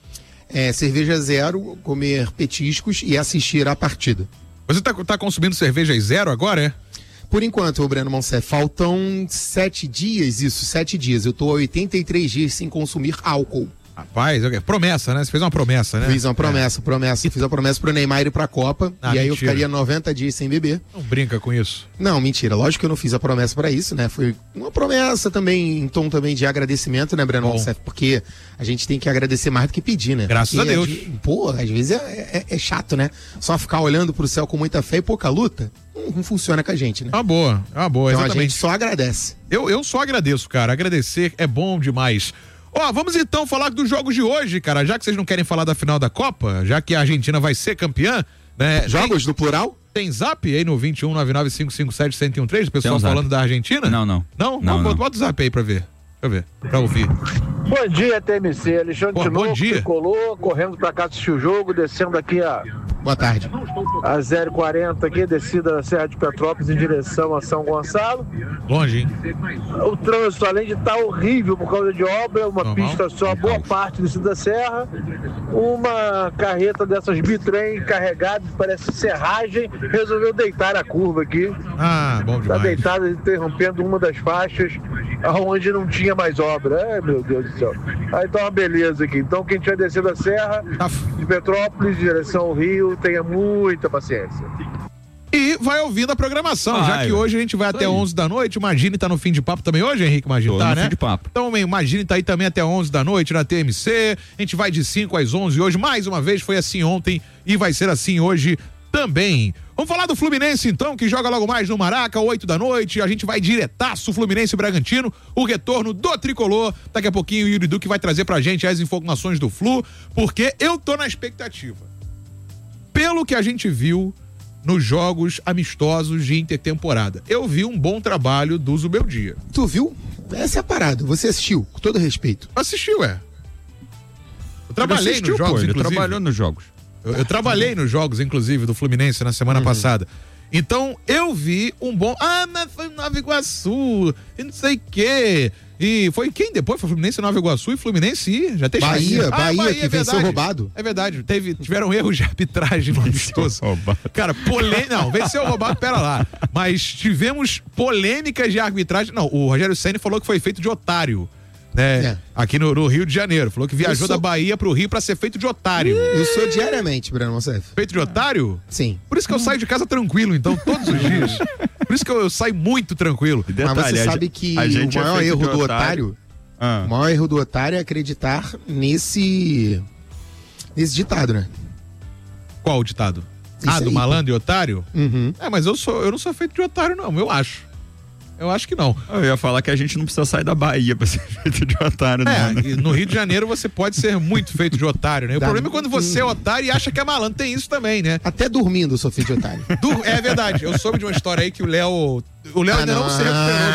é, cerveja zero, comer petiscos e assistir a partida. Você tá, tá consumindo cerveja zero agora, é? Por enquanto, ô Breno Monsef, faltam sete dias, isso, sete dias. Eu tô há oitenta e três dias sem consumir álcool. Rapaz, ok. Promessa, né? Você fez uma promessa, né? Fiz uma promessa, promessa. Fiz uma promessa pro Neymar ir pra Copa. Ah, e aí eu mentira. ficaria noventa dias sem beber. Não brinca com isso. Não, mentira. Lógico que eu não fiz a promessa pra isso, né? Foi uma promessa também, em tom também de agradecimento, né, Breno Bom. Monsef? Porque a gente tem que agradecer mais do que pedir, né? Graças Porque a Deus. de- Pô, às vezes é, é- é chato, né? Só ficar olhando pro céu com muita fé e pouca luta, não, não funciona com a gente, né? É uma boa, é uma boa, Então a exatamente. gente só agradece. Eu, eu só agradeço, cara. Agradecer é bom demais. Ó, vamos então falar dos jogos de hoje, cara. Já que vocês não querem falar da final da Copa, já que a Argentina vai ser campeã, né? Jogos no plural? Tem zap aí no vinte e um, nove nove cinco cinco sete, um zero um três, o pessoal Tem um zap. falando da Argentina? Não, não. Não? Não, Bota- não. Bota o zap aí pra ver. Deixa eu ver, pra ouvir. Bom dia, T M C. Alexandre Pô, bom Tinoco, dia. tricolor, correndo pra cá assistir o jogo, descendo aqui a, Boa tarde. a zero quarenta aqui, descida da Serra de Petrópolis em direção a São Gonçalo. Longe, hein? O trânsito, além de estar horrível por causa de obra, uma Normal. pista só, boa parte do da Serra, uma carreta dessas bitrem carregada, parece serragem, resolveu deitar a curva aqui. Ah, bom Está demais. deitada, interrompendo uma das faixas onde não tinha mais obra. É, meu Deus do céu. Aí tá uma beleza aqui. Então, quem tiver descendo a serra Tá de Petrópolis, em direção ao Rio, tenha muita paciência. E vai ouvindo a programação, já Vai, é. que hoje a gente vai até onze da noite. O Imagine tá no fim de papo também hoje, Henrique Imagine, Tô tá, no né? fim de papo. Então, o Imagine tá aí também até onze da noite na T M C. A gente vai de cinco às onze hoje. Mais uma vez, foi assim ontem e vai ser assim hoje também. Vamos falar do Fluminense, então, que joga logo mais no Maraca, oito da noite. A gente vai diretaço, Fluminense e Bragantino, o retorno do Tricolor. Daqui a pouquinho o Yuri Duque vai trazer pra gente as informações do Flu, porque eu tô na expectativa. Pelo que a gente viu nos jogos amistosos de intertemporada, eu vi um bom trabalho do Zubeldia. Tu viu? Essa é a parada. Você assistiu, com todo respeito. Assistiu, é. Eu trabalhei Ele assistiu, nos jogos, pô, ele inclusive. trabalhou nos jogos. Eu, eu trabalhei nos jogos, inclusive, do Fluminense na semana passada. Então, eu vi um bom... Ah, mas foi Nova Iguaçu, e não sei o quê. E foi quem depois? Foi Fluminense, Nova Iguaçu e Fluminense e já tem Bahia, Ah, Bahia, que é venceu verdade. roubado. É verdade, teve, tiveram erros de arbitragem no amistoso. Cara, polêmica. Não, venceu roubado, pera lá. Mas tivemos polêmicas de arbitragem. Não, o Rogério Ceni falou que foi feito de otário. Né? É. Aqui no, no Rio de Janeiro. Falou que viajou Eu sou- da Bahia pro Rio pra ser feito de otário. Eu sou diariamente, Breno Monsef. Feito de otário? Sim. Por isso que eu saio de casa tranquilo, então, todos os dias. Por isso que eu, eu saio muito tranquilo. Mas você sabe que o maior erro do otário, Ah. o maior erro do otário é acreditar nesse nesse ditado, né? Qual o ditado? Isso ah, do aí, malandro e otário? Uhum. É, mas eu, sou, eu não sou feito de otário, não, eu acho. Eu acho que não. Eu ia falar que a gente não precisa sair da Bahia pra ser feito de otário, É, não. Né? e no Rio de Janeiro você pode ser muito feito de otário, né? O problema é quando você é otário e acha que é malandro. Tem isso também, né? Até dormindo eu sou feito de otário. Du- É verdade. Eu soube de uma história aí que o Léo. O Léo Ah, ainda não. não. se recuperou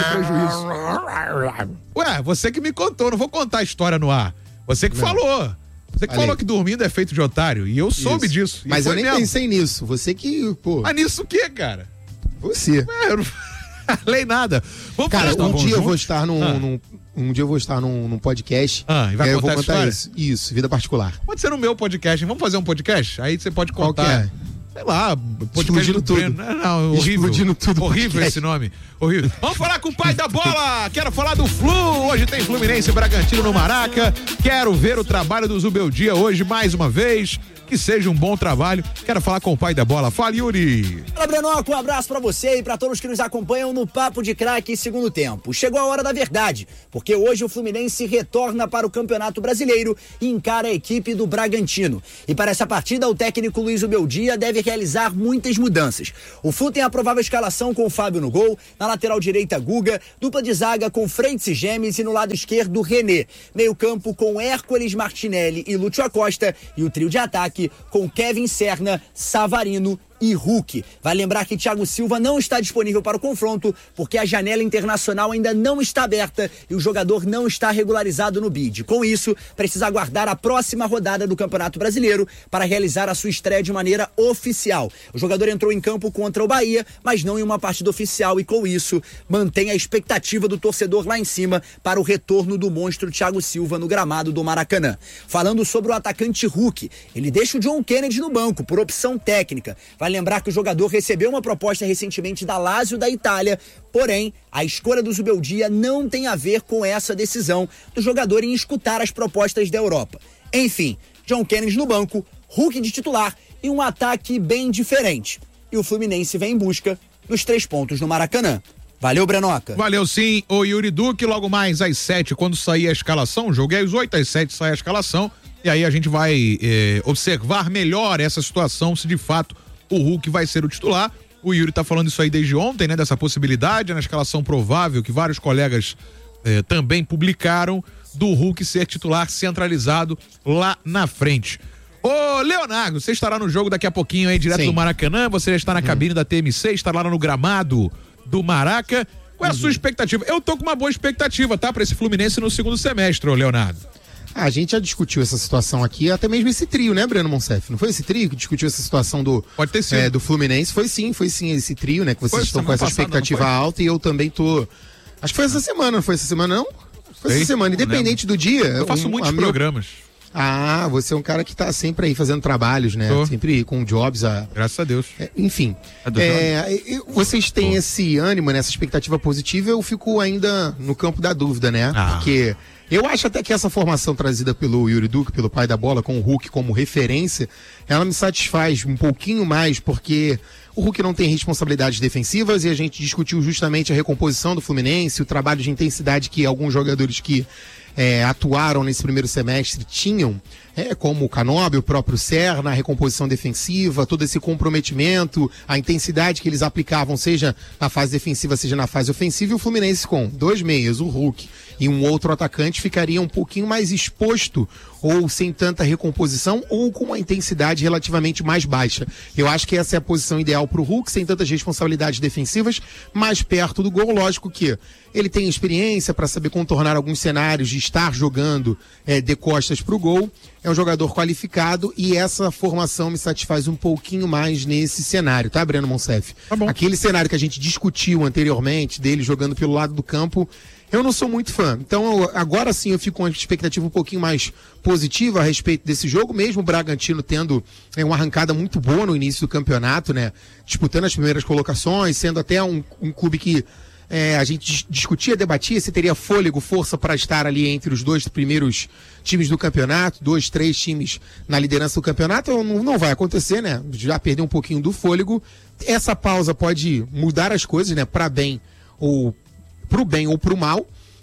do prejuízo. Ué, você que me contou, não vou contar a história no ar. Você que Não. falou. Você que Falei. falou que dormindo é feito de otário. E eu soube Isso. disso. E Mas eu foi nem mesmo. pensei nisso. Você que, pô. Mas nisso o quê, cara? Você. É, eu não falei nada. Vamos Cara, falar- um dia eu juntos? vou estar num, Ah. num- um dia eu vou estar num, num podcast. Ah, e vai aí eu contar vou essa contar história? isso. Isso, vida particular. Pode ser no meu podcast. Vamos fazer um podcast? Aí você pode Qual contar. que é? Sei lá, podcast Explodindo do tudo. Breno. Não, não, horrível. Explodindo tudo Horrível podcast. esse nome. Horrível. Vamos falar com o pai da bola. Quero falar do Flu. Hoje tem Fluminense e Bragantino no Maraca. Quero ver o trabalho do Zubeldia hoje mais uma vez. Que seja um bom trabalho. Quero falar com o pai da bola. Fala, Yuri. Fala, Brenoco, um abraço pra você e pra todos que nos acompanham no Papo de Craque Segundo Tempo. Chegou a hora da verdade, porque hoje o Fluminense retorna para o Campeonato Brasileiro e encara a equipe do Bragantino. E para essa partida, o técnico Luiz Ubeldia deve realizar muitas mudanças. O Flu tem a provável escalação com o Fábio no gol, na lateral direita Guga, dupla de zaga com Freitas e Gemes e no lado esquerdo René. Meio campo com Hércules Martinelli e Lúcio Acosta e o trio de ataque com Kevin Serna, Savarino e Hulk. Vai lembrar que Thiago Silva não está disponível para o confronto porque a janela internacional ainda não está aberta e o jogador não está regularizado no B I D. Com isso, precisa aguardar a próxima rodada do Campeonato Brasileiro para realizar a sua estreia de maneira oficial. O jogador entrou em campo contra o Bahia, mas não em uma partida oficial e com isso mantém a expectativa do torcedor lá em cima para o retorno do monstro Thiago Silva no gramado do Maracanã. Falando sobre o atacante Hulk, ele deixa o John Kennedy no banco por opção técnica. Vai lembrar que o jogador recebeu uma proposta recentemente da Lazio da Itália, porém, a escolha do Zubeldia não tem a ver com essa decisão do jogador em escutar as propostas da Europa. Enfim, John Kennedy no banco, Hulk de titular e um ataque bem diferente. E o Fluminense vem em busca dos três pontos no Maracanã. Valeu, Brenoca. Valeu sim, o Yuri Duque, logo mais às sete, quando sair a escalação, joguei às oito, às sete sai a escalação, e aí a gente vai eh, observar melhor essa situação, se de fato o Hulk vai ser o titular. O Yuri tá falando isso aí desde ontem, né? Dessa possibilidade, na escalação provável que vários colegas eh, também publicaram do Hulk ser titular centralizado lá na frente. Ô, Leonardo, você estará no jogo daqui a pouquinho aí, direto Sim. do Maracanã, você já está na cabine da T M C, estará lá no gramado do Maraca. Qual é a sua expectativa? Eu tô com uma boa expectativa, tá? Pra esse Fluminense no segundo semestre, ô Leonardo. A gente já discutiu essa situação aqui, até mesmo esse trio, né, Breno Monsef? Não foi esse trio que discutiu essa situação do, Pode ter sido. é, do Fluminense? Foi sim, foi sim esse trio, né? Que vocês Foi estão com semana essa passada, expectativa não foi? alta e eu também tô. Acho que foi essa semana, não foi essa semana, não? Foi Sei, essa semana, não independente do dia. Eu faço um- muitos a minha- programas. Ah, você é um cara que tá sempre aí fazendo trabalhos, né? Tô. Sempre com jobs. A... Graças a Deus. É, enfim, É do é, eu- vocês têm esse ânimo, né, essa expectativa positiva, eu fico ainda no campo da dúvida, né? Ah. Porque eu acho até que essa formação trazida pelo Yuri Duque, pelo pai da bola, com o Hulk como referência, ela me satisfaz um pouquinho mais, porque o Hulk não tem responsabilidades defensivas e a gente discutiu justamente a recomposição do Fluminense, o trabalho de intensidade que alguns jogadores que é, atuaram nesse primeiro semestre tinham, é, como o Canóbio, o próprio Serna, a recomposição defensiva, todo esse comprometimento, a intensidade que eles aplicavam, seja na fase defensiva, seja na fase ofensiva, e o Fluminense com dois meias, o Hulk e um outro atacante, ficaria um pouquinho mais exposto, ou sem tanta recomposição, ou com uma intensidade relativamente mais baixa. Eu acho que essa é a posição ideal para o Hulk, sem tantas responsabilidades defensivas, mais perto do gol. Lógico que ele tem experiência para saber contornar alguns cenários de estar jogando é, de costas para o gol. É um jogador qualificado e essa formação me satisfaz um pouquinho mais nesse cenário, tá, Breno Monsef? Tá bom. Aquele cenário que a gente discutiu anteriormente, dele jogando pelo lado do campo, eu não sou muito fã. Então, eu- agora sim eu fico com uma expectativa um pouquinho mais positiva a respeito desse jogo, mesmo o Bragantino tendo é, uma arrancada muito boa no início do campeonato, né? Disputando as primeiras colocações, sendo até um, um clube que é, a gente dis- discutia, debatia se teria fôlego, força para estar ali entre os dois primeiros times do campeonato, dois, três times na liderança do campeonato. Não, não vai acontecer, né? Já perdeu um pouquinho do fôlego. Essa pausa pode mudar as coisas, né? Para bem ou pro bem ou pro mal.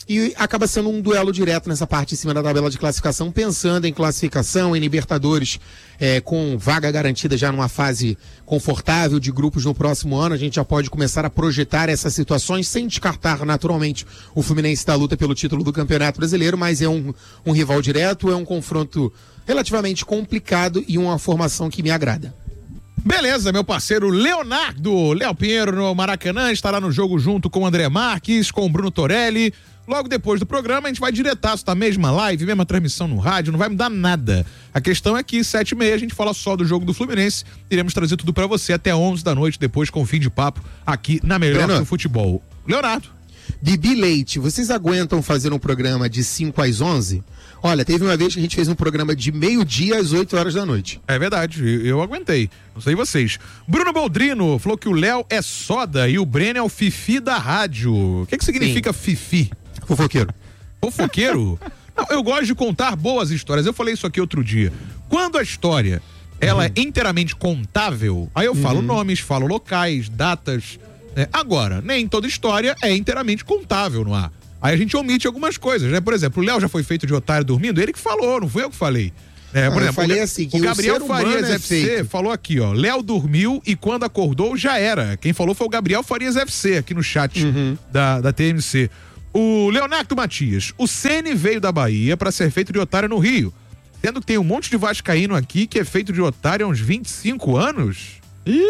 e acaba sendo um duelo direto nessa parte em cima da tabela de classificação, pensando em classificação, em Libertadores, é, com vaga garantida já numa fase confortável de grupos no próximo ano. A gente já pode começar a projetar essas situações, sem descartar naturalmente o Fluminense da luta pelo título do Campeonato Brasileiro, mas é um, um rival direto, é um confronto relativamente complicado e uma formação que me agrada. Beleza, meu parceiro Leonardo, Léo Pinheiro no Maracanã, estará no jogo junto com o André Marques, com o Bruno Torelli. Logo depois do programa, a gente vai diretaço da mesma live, mesma transmissão no rádio, não vai mudar nada. A questão é que sete e meia a gente fala só do jogo do Fluminense. Iremos trazer tudo pra você até onze da noite, depois com o fim de papo aqui na Melhor do Futebol. Leonardo. Bibi Leite, vocês aguentam fazer um programa de cinco às onze? Olha, teve uma vez que a gente fez um programa de meio-dia às oito horas da noite. É verdade, eu, eu aguentei. Não sei vocês. Bruno Boldrino falou que o Léo é soda e o Breno é o fifi da rádio. O que que significa Sim. fifi? Fofoqueiro. Fofoqueiro? Não, eu gosto de contar boas histórias. Eu falei isso aqui outro dia. Quando a história, ela uhum. é inteiramente contável, aí eu falo uhum. nomes, falo locais, datas. Né? Agora, nem toda história é inteiramente contável no ar. Aí a gente omite algumas coisas, né? Por exemplo, o Léo já foi feito de otário dormindo, ele que falou, não foi eu que falei. É, por ah, exemplo, eu falei assim, que o Gabriel o Farias é F C feito. falou aqui, ó, Léo dormiu e quando acordou já era. Quem falou foi o Gabriel Farias F C aqui no chat uhum. da, da T M C. O Leonardo Matias, o Ceni veio da Bahia pra ser feito de otário no Rio, sendo que tem um monte de vascaíno aqui que é feito de otário há uns vinte e cinco anos. Ih!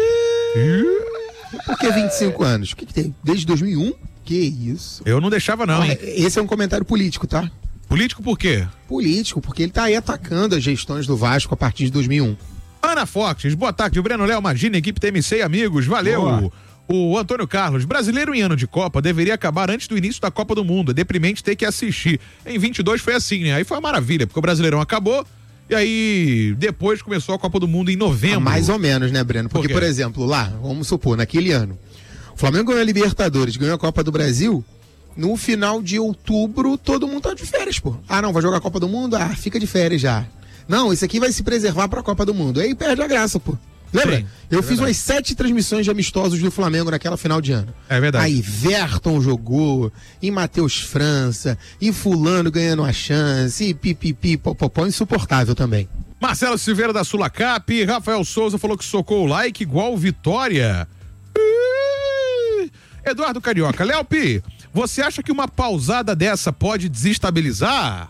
Por que vinte e cinco anos? O que, que tem? Desde dois mil e um? Que isso? Eu não deixava não, hein? Esse é um comentário político, tá? Político por quê? Político, porque ele tá aí atacando as gestões do Vasco a partir de dois mil e um. Ana Fortes, boa tarde, o Breno Léo, Magina, equipe T M C e amigos, valeu! Boa. O Antônio Carlos, brasileiro em ano de Copa deveria acabar antes do início da Copa do Mundo, é deprimente ter que assistir. Em vinte e dois foi assim, né? Aí foi uma maravilha, porque o Brasileirão acabou e aí depois começou a Copa do Mundo em novembro. Ah, mais ou menos, né, Breno? Porque, por, por exemplo, lá, vamos supor, naquele ano, o Flamengo ganhou a Libertadores, ganhou a Copa do Brasil, no final de outubro todo mundo tá de férias, pô. Ah, não, vai jogar a Copa do Mundo? Ah, fica de férias já. Não, esse aqui vai se preservar pra Copa do Mundo. Aí perde a graça, pô. Lembra? Sim, eu é fiz verdade. umas sete transmissões de amistosos do Flamengo naquela final de ano. É verdade. Aí Verton jogou, e Matheus França, e fulano ganhando a chance, e pipipi, popopó, insuportável também. Marcelo Silveira da Sulacap, Rafael Souza falou que socou o like igual Vitória. Eduardo Carioca, Léo Pi, você acha que uma pausada dessa pode desestabilizar?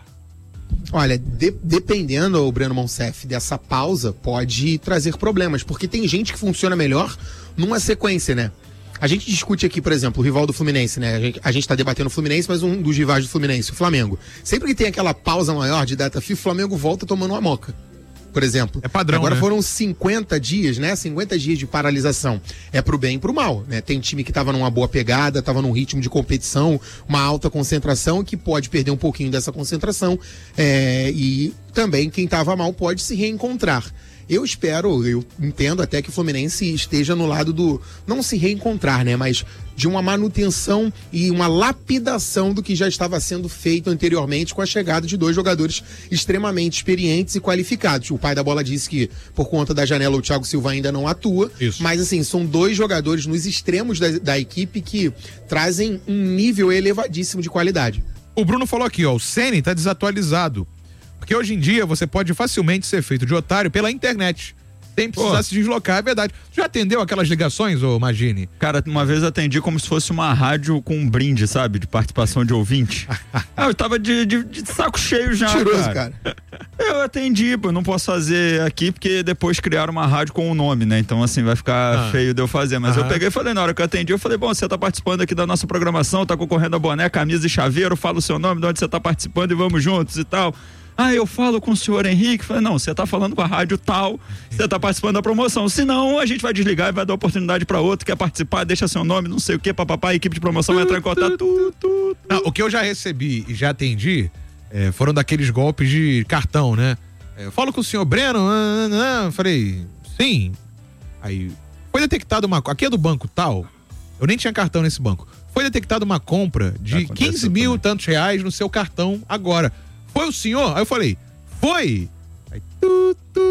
Olha, de, dependendo, o Breno Monsef, dessa pausa, pode trazer problemas, porque tem gente que funciona melhor numa sequência, né? A gente discute aqui, por exemplo, o rival do Fluminense, né? A gente, a gente tá debatendo o Fluminense, mas um dos rivais do Fluminense, o Flamengo. Sempre que tem aquela pausa maior de data FIFA, o Flamengo volta tomando uma moca. Por exemplo. É padrão, Agora né? foram cinquenta dias, né? cinquenta dias de paralisação. É pro bem e pro mal, né? Tem time que tava numa boa pegada, tava num ritmo de competição, uma alta concentração, que pode perder um pouquinho dessa concentração. É, e também quem tava mal pode se reencontrar. Eu espero, eu entendo até que o Fluminense esteja no lado do, não se reencontrar, né? Mas de uma manutenção e uma lapidação do que já estava sendo feito anteriormente com a chegada de dois jogadores extremamente experientes e qualificados. O pai da bola disse que por conta da janela o Thiago Silva ainda não atua, Isso. mas assim, são dois jogadores nos extremos da, da equipe que trazem um nível elevadíssimo de qualidade. O Bruno falou aqui, ó, o Ceni tá desatualizado. Porque hoje em dia você pode facilmente ser feito de otário pela internet, sem precisar Pô. se deslocar, é verdade. Já atendeu aquelas ligações, ô Magini? Cara, uma vez atendi como se fosse uma rádio com um brinde, sabe? De participação de ouvinte. ah, eu tava de, de, de saco cheio já, Tiroso, cara. cara. Eu atendi, pô, não posso fazer aqui porque depois criaram uma rádio com o um nome, né? Então assim, vai ficar ah. feio de eu fazer. Mas Aham. eu peguei e falei, na hora que eu atendi, eu falei, bom, você tá participando aqui da nossa programação, tá concorrendo a boné, camisa e chaveiro, fala o seu nome, de onde você tá participando e vamos juntos e tal. Ah, eu falo com o senhor Henrique. Falei, não, você tá falando com a rádio tal, você tá participando da promoção. Senão, a gente vai desligar e vai dar oportunidade pra outro, quer participar, deixa seu nome, não sei o que, papapá, a equipe de promoção vai entrar em contato. Tu, tu, tu. Não, o que eu já recebi e já atendi é, foram daqueles golpes de cartão, né? É, eu falo com o senhor Breno, ah, ah, ah, falei, sim. Aí, foi detectado uma, aqui é do banco tal, eu nem tinha cartão nesse banco, foi detectada uma compra de quinze mil tantos reais no seu cartão agora. Foi o senhor? Aí eu falei, foi? Aí, tu, tu, tu.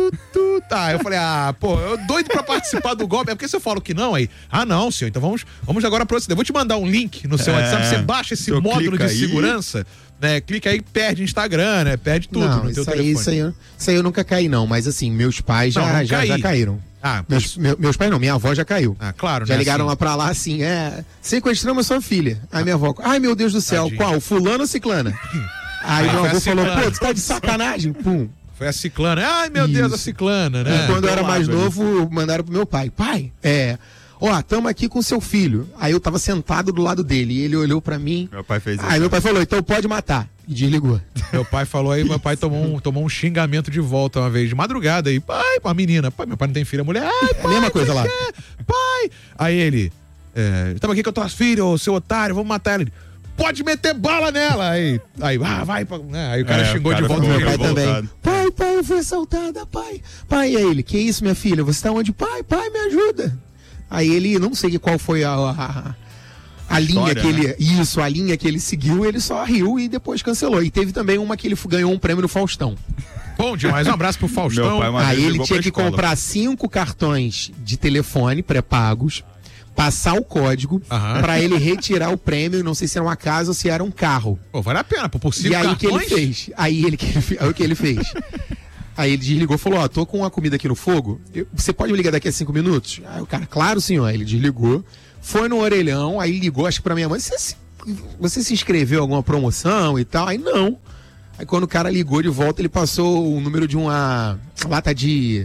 Uh, tá, eu falei, ah, pô, eu doido pra participar do golpe. É porque se eu falo que não, aí, ah, não, senhor, então vamos, vamos agora proceder. Eu vou te mandar um link no seu É, WhatsApp, você baixa esse módulo de clica aí. segurança, né? Clica aí, perde Instagram, né? Perde tudo Não, no teu isso aí, telefone. isso aí, eu- isso aí eu nunca caí, não. Mas assim, meus pais já, Não, não já, caí. já caíram. Ah, meus, meu- meus pais não, minha avó já caiu. Ah, claro, Já né, ligaram assim. lá pra lá assim, é. Sequestramos sua filha. Aí minha avó, ai meu Deus do céu, Tadinho. qual? Fulano ou Ciclana? Aí Ah, meu foi avô a falou, Ciclana. pô, tu tá de sacanagem? Pum. Foi a Ciclana. Ai, meu Deus, Isso. a Ciclana, né? E quando eu era Do mais lado ali. novo, mandaram pro meu pai. Pai, é. Ó, tamo aqui com seu filho. Aí eu tava sentado do lado dele. E ele olhou pra mim. Meu pai fez isso. Aí meu pai falou, então pode matar. E desligou. Meu pai falou aí, meu pai tomou um, tomou um xingamento de volta uma vez, de madrugada aí. Pai, pra menina. Pai, meu pai não tem filha, mulher. Ai, pai, É a mesma coisa lá. quer? Pai. Aí ele, é, tamo aqui com a tua filha, ô seu otário, vamos matar ela. Ele, pode meter bala nela. Aí, aí, ah, vai. pra- né? Aí o cara É, O xingou cara de volta. ficou ele meu pai revoltado. também. Pai, pai, eu fui assaltada, pai. Pai, e aí ele, que isso, minha filha? Você tá onde? Pai, pai, me ajuda. Aí ele, não sei qual foi a, a, a linha História, que ele. né? Isso, a linha que ele seguiu, ele só riu e depois cancelou. E teve também uma que ele fu- ganhou um prêmio no Faustão. Bom demais, um abraço pro Faustão. Meu pai uma Aí vez ele ligou tinha pra que escola. comprar cinco cartões de telefone pré-pagos, passar o código Aham. pra ele retirar o prêmio. Não sei se era uma casa ou se era um carro. Pô, vale a pena, pô, por cinco E aí o que ele cartões? fez? Aí ele que ele fe- aí o que ele fez? Aí ele desligou e falou, ó, tô com uma comida aqui no fogo, eu- você pode me ligar daqui a cinco minutos? Aí o cara, claro senhor, aí ele desligou, foi no orelhão, aí ligou, acho que pra minha mãe, você se, você se inscreveu em alguma promoção e tal? Aí não. Aí quando o cara ligou de volta, ele passou o número de uma lata de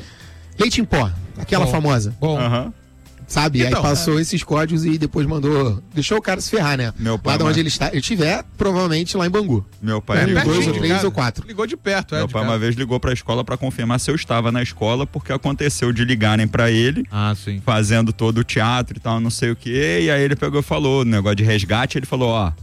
leite em pó, aquela Bom. famosa. Bom, Aham. Sabe? Então, aí passou esses códigos e depois mandou. Deixou o cara se ferrar, né? Meu pai, lá de onde mas- ele está. Ele estiver, provavelmente lá em Bangu. Meu pai é, ligou. dois pertinho ou de três casa. ou quatro. Ligou de perto, é. Meu de pai perto. uma vez ligou pra escola pra confirmar se eu estava na escola, porque aconteceu de ligarem pra ele, Ah, sim. fazendo todo o teatro e tal, não sei o que. E aí ele pegou e falou, negócio de resgate, ele falou, ó,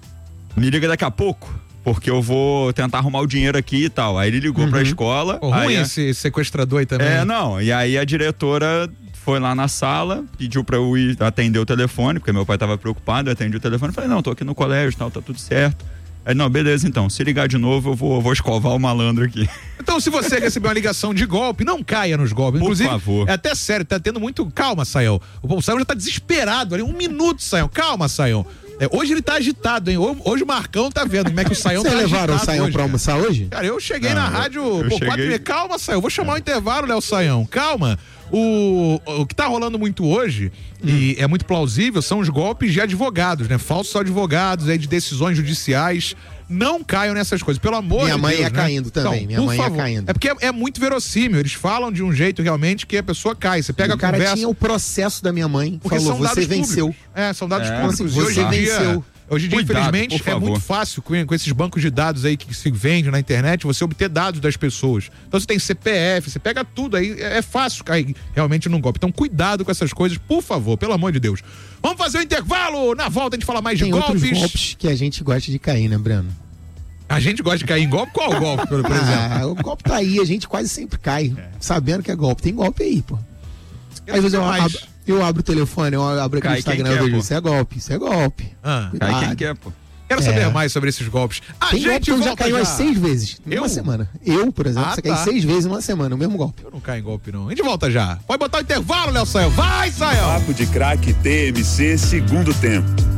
me liga daqui a pouco, porque eu vou tentar arrumar o dinheiro aqui e tal. Aí ele ligou pra escola. Pô, ruim aí a- esse sequestrador aí também. É, não. E aí a diretora foi lá na sala, pediu pra eu ir atender o telefone, porque meu pai tava preocupado, eu atendi o telefone, falei, não, tô aqui no colégio e tal, tá tudo certo. Aí, não, beleza então, se ligar de novo, eu vou, eu vou escovar o malandro aqui. Então, se você receber uma ligação de golpe, não caia nos golpes. Por Inclusive, favor. é até sério, tá tendo muito. Calma, Saião. O o Saião já tá desesperado ali. Um minuto, Saião. Calma, Saião. É, hoje ele tá agitado, hein? Hoje, hoje o Marcão tá vendo como é que o Saião tá Vocês levaram o agitado Saião hoje, pra cara. almoçar hoje? Cara, eu cheguei Não, na eu- rádio, eu pô, cheguei- quatro e meia. Calma, Saião. Vou chamar o intervalo, Léo Saião. Calma. O, o que tá rolando muito hoje, e é muito plausível, são os golpes de advogados, né? Falsos advogados aí de decisões judiciais. Não caiam nessas coisas, pelo amor Minha de mãe Deus, ia né? caindo também, minha por mãe ia favor. caindo. É porque é, é muito verossímil, eles falam de um jeito realmente que a pessoa cai. Você pega o a cara conversa. tinha o processo da minha mãe, Porque falou, são você dados venceu. públicos. É, são dados É, públicos. assim, E hoje em você dia, venceu. hoje em dia Cuidado, infelizmente, por é muito favor. fácil com, com esses bancos de dados aí que se vende na internet, você obter dados das pessoas. Então você tem C P F, você pega tudo aí, é é fácil cair realmente num golpe. Então cuidado com essas coisas, por favor, pelo amor de Deus. Vamos fazer o intervalo, na volta a gente fala mais Tem de golpes. outros golpes que a gente gosta de cair, né, Breno? A gente gosta de cair em golpe? Qual golpe, por, por exemplo? Ah, o golpe tá aí, a gente quase sempre cai, sabendo que é golpe. Tem golpe aí, pô. Às vezes eu mais. abro, eu abro o telefone, eu abro aqui Cai no Instagram, quem eu quer, vejo, pô. isso é golpe, isso é golpe. Ah, Cai quem Cuidado. quer, pô. quero É. saber mais sobre esses golpes. A Tem golpe gente que eu já volta caiu já. umas seis vezes, Eu? numa semana. Eu, por exemplo, Ah, você tá. cai seis vezes numa semana, o mesmo golpe. Eu não caio em golpe, não. A gente volta já. Pode botar o intervalo, Léo Saião. Vai, Saião! Papo de Craque T M C segundo tempo.